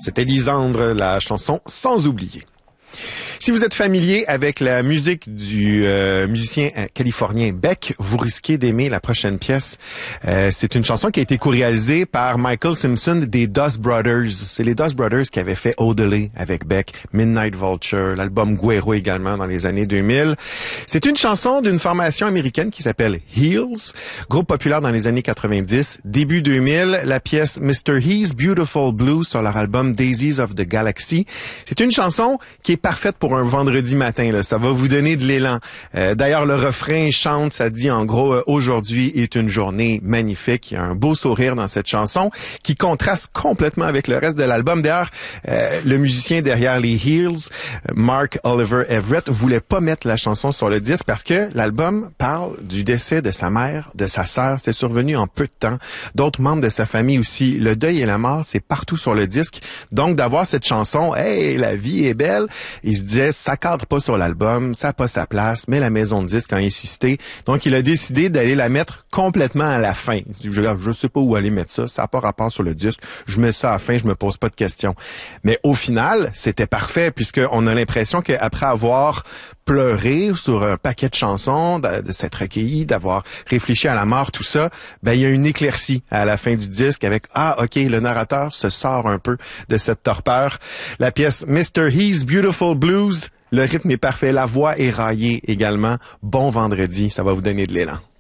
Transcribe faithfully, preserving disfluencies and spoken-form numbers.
C'était Lisandre, la chanson Sans oublier. Si vous êtes familier avec la musique du euh, musicien californien Beck, vous risquez d'aimer la prochaine pièce. Euh, c'est une chanson qui a été co-réalisée par Michael Simpson des Dust Brothers. C'est les Dust Brothers qui avaient fait Odelay avec Beck, Midnight Vulture, l'album Guero également dans les années deux mille. C'est une chanson d'une formation américaine qui s'appelle Heels, groupe populaire dans les années quatre-vingt-dix. Début deux mille, la pièce mister He's Beautiful Blue sur leur album Daisies of the Galaxy. C'est une chanson qui est parfaite pour un vendredi matin, là. Ça va vous donner de l'élan. Euh, d'ailleurs, le refrain chante, ça dit en gros, euh, aujourd'hui est une journée magnifique. Il y a un beau sourire dans cette chanson qui contraste complètement avec le reste de l'album. D'ailleurs, euh, le musicien derrière les Heels, Mark Oliver Everett, voulait pas mettre la chanson sur le disque parce que l'album parle du décès de sa mère, de sa sœur. C'est survenu en peu de temps. D'autres membres de sa famille aussi. Le deuil et la mort, c'est partout sur le disque. Donc, d'avoir cette chanson, « Hey, la vie est belle », il se disait, ça cadre pas sur l'album, ça n'a pas sa place, mais la maison de disques a insisté. Donc, il a décidé d'aller la mettre complètement à la fin. Je, je sais pas où aller mettre ça, ça n'a pas rapport sur le disque, je mets ça à la fin, je me pose pas de questions. Mais au final, c'était parfait, puisqu'on a l'impression qu'après avoir pleuré sur un paquet de chansons, de, de s'être recueilli, d'avoir réfléchi à la mort, tout ça, ben il y a une éclaircie à la fin du disque avec « Ah, OK, le narrateur se sort un peu de cette torpeur ». La pièce mister He's Beautiful Blues, le rythme est parfait, la voix est raillée également. Bon vendredi, ça va vous donner de l'élan.